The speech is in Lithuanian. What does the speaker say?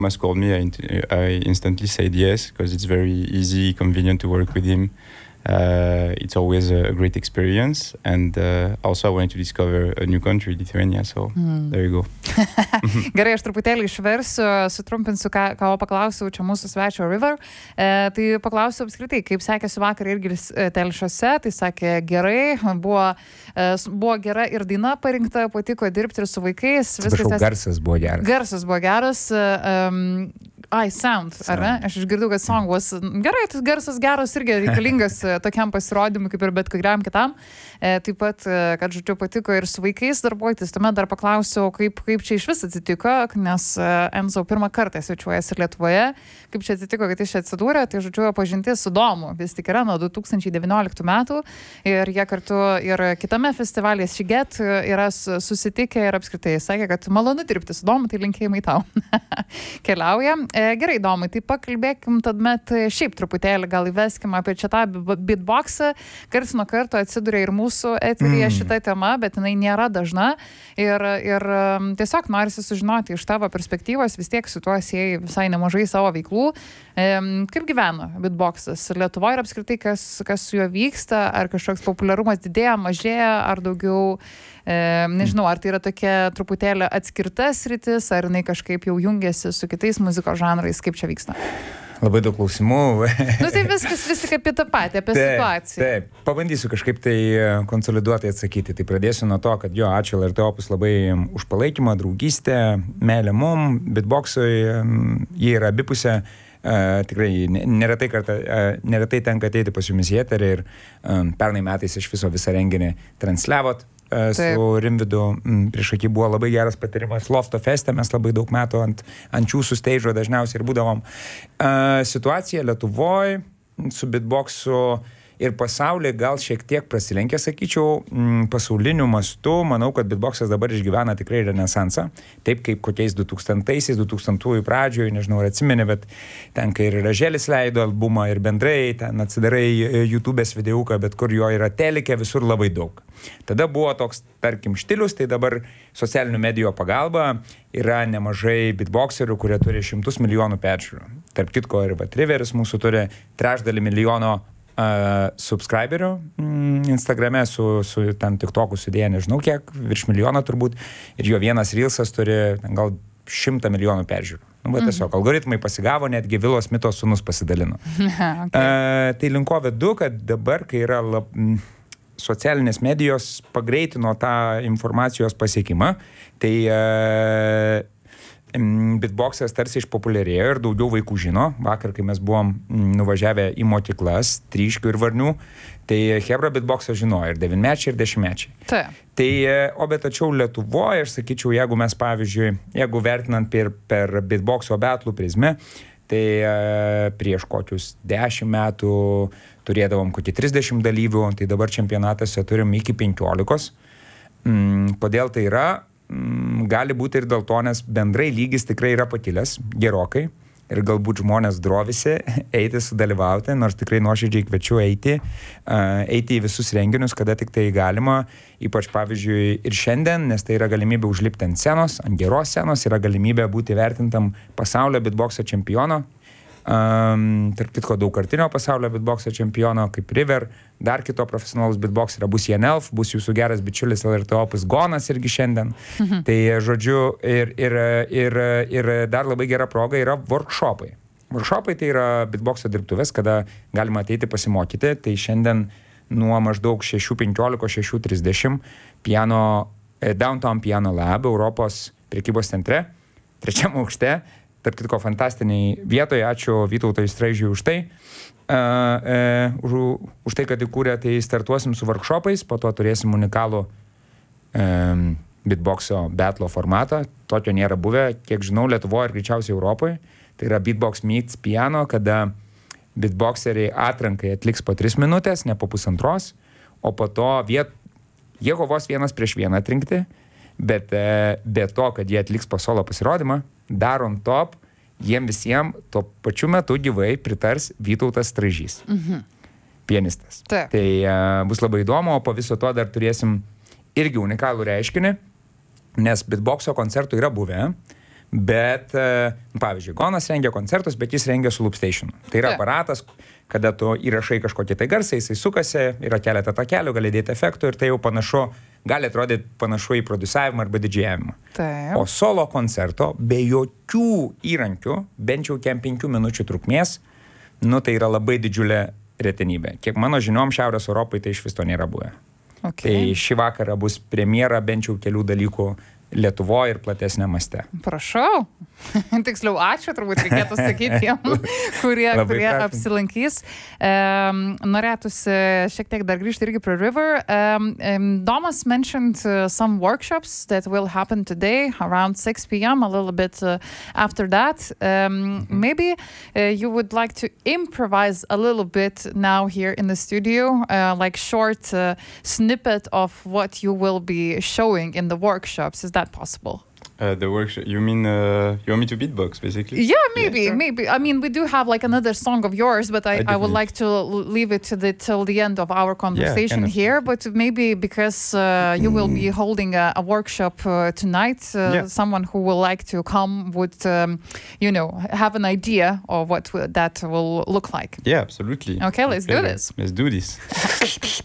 Thomas called me, I instantly said yes because it's very easy, convenient to work with him. It's always a great experience, and also I wanted to discover a new country, Lithuania, so there you go. Gerai, aš truputėlį išversiu, sutrumpinsiu, ką paklausiau čia mūsų svečio River. Tai paklausiau apskritai, kaip sekėsi vakar irgi Telšiuose, tai sakė gerai, buvo gera ir daina parinkta, patiko dirbti ir su vaikais. Garsas buvo geras. Garsas buvo geras. Sound, ar ne? Aš išgirdau, kad song was gerai, tas garsas geras irgi reikalingas tokiam pasirodymui, kaip ir bet kuriam kitam. Taip pat, kad, žodžiu, patiko ir su vaikais darbuotis. Tuomet dar paklausiau, kaip čia iš vis atsitiko, nes Enzo pirmą kartą svečiuojasi ir Lietuvoje. Kaip čia atsitiko, kad jis čia atsidūrė, tai, žodžiu, pažintis su Domu. Vis tik yra nuo 2019 metų ir jie kartu ir kitame festivalyje Šiget yra susitikę ir apskritai sakė, kad malonu dirbti su Domu, tai linkėjimai tau. Keliauja. Gerai, Domai, tai pakalbėkim tuomet šiaip truputėlį, gal įveskim apie čia tą beatboxą. Karts nuo karto atsiduria ir mūsų eteryje šita tema, bet jinai nėra dažna. Ir tiesiog norisi sužinoti iš tavo perspektyvos, vis tiek su tuo siejai visai nemažai savo veiklų. Kaip gyvena beatboxas Lietuvoje ir apskritai, kas su juo vyksta, ar kažkoks populiarumas didėja, mažėja, ar daugiau, nežinau, ar tai yra tokia truputėlį atskirta sritis, ar jinai kažkaip jau jungiasi su kitais muzikos žanrais, kaip čia vyksta? Labai daug klausimų. Tai viskas vis tik apie tą patį, apie situaciją. Taip, pabandysiu kažkaip tai konsoliduotai atsakyti. Tai pradėsiu nuo to, kad LRT Opus labai už palaikymą, draugystę, meilę mum, beatboxui, jie yra abipusė. Tikrai neretai tenka ateiti pas jumis į eterį ir pernai metais iš visą renginį transliavot su Rimvydu. Prieš akį buvo labai geras patyrimas Lofto feste, mes labai daug metų ant jūsų steidžo dažniausiai ir būdavom. Situacija Lietuvoje su beatboxu ir pasaulyje gal šiek tiek prasilenkia, sakyčiau, pasauliniu mastu. Manau, kad beatboxas dabar išgyvena tikrai renesansą. Taip kaip kokiais 2000-aisiais, 2000-ųjų pradžioje, nežinau, ar atsimeni, bet ten, kai ir Raželis leido albumą ir bendrai, ten atsidarai YouTube'ės videuką, bet kur jo yra telike, visur labai daug. Tada buvo toks, tarkim, štilius, tai dabar socialinių medijų pagalba yra nemažai beatboxerių, kurie turi 100 milijonų peržiūrų. Tarp kitko ir Riveris mūsų turi 350 milijono subscriberių Instagrame su ten TikTok'u sudėję, nežinau kiek, virš milijono turbūt, ir jo vienas reelsas turi gal 100 milijonų peržiūrų. Bet tiesiog algoritmai pasigavo, netgi Vilo Smito sūnus pasidalino. Tai linko vedu, kad dabar, kai yra socialinės medijos pagreitino tą informacijos pasiekimą, tai beatboxas tarsi išpopuliarėjo ir daugiau vaikų žino. Vakar, kai mes buvom nuvažiavę į mokyklas, Tryškių ir Varnių, tai chebra beatboxą žinojo ir 9-mečiai, ir 10-mečiai. Bet tačiau Lietuvoje, aš sakyčiau, jeigu mes, pavyzdžiui, jeigu vertinant per beatboxo betlų prizmę, tai prieš kokius 10 metų turėdavom kokį 30 dalyvių, tai dabar čempionatuose turim iki 15. Kodėl tai yra? Gali būti ir dėl to, nes bendrai lygis tikrai yra pakilęs gerokai ir galbūt žmonės drovisi eiti sudalyvauti, nors tikrai nuoširdžiai kviečiu eiti į visus renginius, kada tik tai galima, ypač pavyzdžiui ir šiandien, nes tai yra galimybė užlipti ant scenos, ant geros scenos, yra galimybė būti vertintam pasaulio beatboxo čempiono, tarp kitko daugkartinio pasaulio beatboxo čempiono, kaip River, dar kito profesionalus beatboxerio, bus Janelf, bus jūsų geras bičiulis LRT Opus Gonas irgi šiandien. Tai žodžiu, ir dar labai gera proga yra workshopai. Workshopai tai yra beatboxo dirbtuvės, kada galima ateiti pasimokyti. Tai šiandien nuo maždaug 6:15, 6:30 Downtown Piano Lab, Europos prekybos centre, 3 aukšte. Tarp kitko fantastiniai vietoje, ačiū Vytautui Straižiui už tai. Už tai, kad įkūrė, tai startuosim su workshopais, po to turėsim unikalų beatboxo battle formatą. Tokio nėra buvę, kiek žinau, Lietuvoje ir greičiausiai Europoje. Tai yra beatbox meets piano, kada beatboxeriai atrankai atliks po 3 minutės, ne po 1,5, o po to jie kovos 1-1 atrinkti, bet be to, kad jie atliks po solo pasirodymą, dar on top, jiem visiems tuo pačiu metu gyvai pritars Vytautas Straižys, pianistas. Tai bus labai įdomu, o po viso to dar turėsim irgi unikalų reiškinį, nes beatboxo koncertų yra buvę, Bet, pavyzdžiui, Gonas rengia koncertus, bet jis rengia su Loop Station. Tai yra aparatas, kada tu įrašai kažkokį tai garsą, jisai sukasi, yra keletą takelių, gali dėti efektų ir tai jau panašu, gali atrodyti panašu į produsavimą arba didžiavimą. O solo koncerto be jokių įrankių, bent jau 5 minučių trukmės, tai yra labai didžiulė retenybė. Kiek mano žiniom, Šiaurės Europai tai iš vis to nėra buvę. Tai šį vakarą bus premjera bent jau kelių dalykų Lietuvoje ir platesnė maste. Prašau. Tiksliau, ačiū, turbūt reikėtų sakyti tiem, kurie apsilankys. Norėtųsi šiek tiek dar grįžti irgi prie River. Domas mentioned some workshops that will happen today around 6 p.m., a little bit after that. Maybe you would like to improvise a little bit now here in the studio, like short snippet of what you will be showing in the workshops. Is that possible? The workshop, you mean you want me to beatbox basically? Yeah, maybe. I mean, we do have like another song of yours, but I would like to leave it till the end of our conversation here. But maybe because you will be holding a workshop tonight, someone who will like to come would, have an idea of what that will look like. Yeah, absolutely. Okay, let's do this. Let's do this.